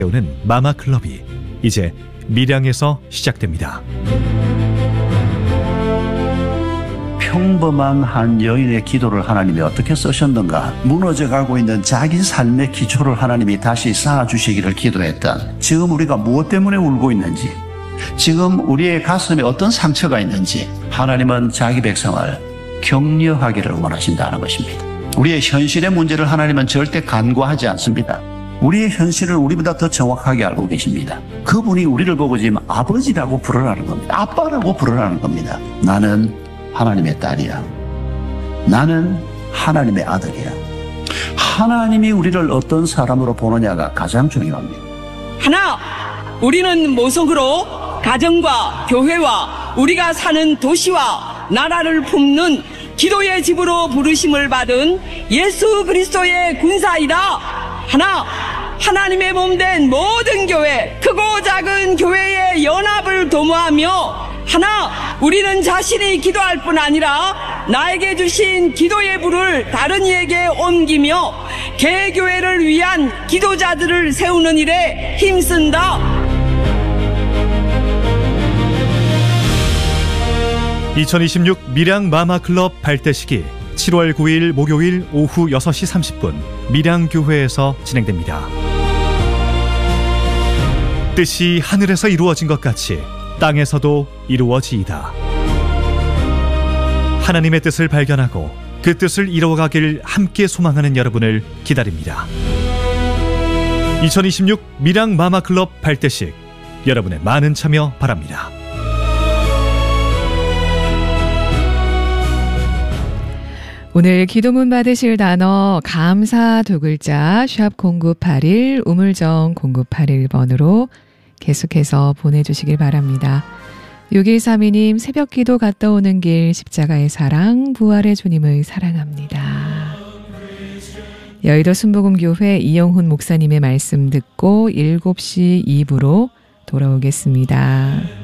배우는 마마클럽이 이제 밀양에서 시작됩니다. 평범한 한 여인의 기도를 하나님이 어떻게 쓰셨는가? 무너져가고 있는 자기 삶의 기초를 하나님이 다시 쌓아주시기를 기도했던, 지금 우리가 무엇 때문에 울고 있는지, 지금 우리의 가슴에 어떤 상처가 있는지 하나님은 자기 백성을 격려하기를 원하신다는 것입니다. 우리의 현실의 문제를 하나님은 절대 간과하지 않습니다. 우리의 현실을 우리보다 더 정확하게 알고 계십니다. 그분이 우리를 보고 지금 아버지라고 부르라는 겁니다. 아빠라고 부르라는 겁니다. 나는 하나님의 딸이야. 나는 하나님의 아들이야. 하나님이 우리를 어떤 사람으로 보느냐가 가장 중요합니다. 하나, 우리는 모성으로 가정과 교회와 우리가 사는 도시와 나라를 품는 기도의 집으로 부르심을 받은 예수 그리스도의 군사이다. 하나, 하나님의 몸된 모든 교회, 크고 작은 교회의 연합을 도모하며, 하나, 우리는 자신이 기도할 뿐 아니라 나에게 주신 기도의 불을 다른 이에게 옮기며 개교회를 위한 기도자들을 세우는 일에 힘쓴다. 2026 밀양 마마클럽 발대식이 7월 9일 목요일 오후 6시 30분 밀양교회에서 진행됩니다. 뜻이 하늘에서 이루어진 것 같이 땅에서도 이루어지이다. 하나님의 뜻을 발견하고 그 뜻을 이루어가길 함께 소망하는 여러분을 기다립니다. 2026 밀양 마마클럽 발대식, 여러분의 많은 참여 바랍니다. 오늘 기도문 받으실 단어 감사 두 글자 샵 0981 우물정 0981번으로 계속해서 보내주시길 바랍니다. 6132님, 새벽기도 갔다 오는 길 십자가의 사랑, 부활의 주님을 사랑합니다. 여의도 순복음교회 이영훈 목사님의 말씀 듣고 7시 2부로 돌아오겠습니다.